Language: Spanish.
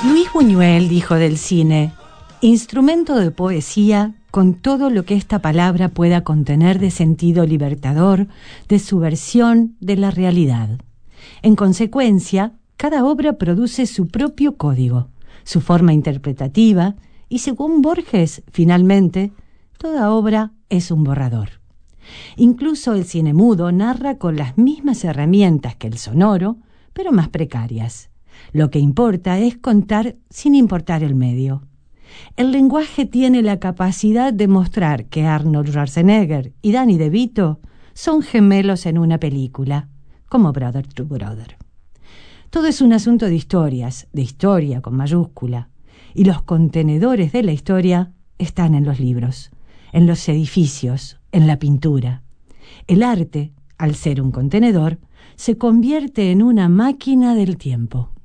Luis Buñuel dijo del cine: instrumento de poesía con todo lo que esta palabra pueda contener de sentido libertador, de subversión de la realidad. En consecuencia, cada obra produce su propio código, su forma interpretativa, y según Borges, finalmente, toda obra es un borrador. Incluso el cine mudo narra con las mismas herramientas que el sonoro, pero más precarias. Lo que importa es contar sin importar el medio. El lenguaje tiene la capacidad de mostrar que Arnold Schwarzenegger y Danny DeVito son gemelos en una película, como Brother to Brother. Todo es un asunto de historias, de historia con mayúscula, y los contenedores de la historia están en los libros, en los edificios, en la pintura. El arte, al ser un contenedor, se convierte en una máquina del tiempo.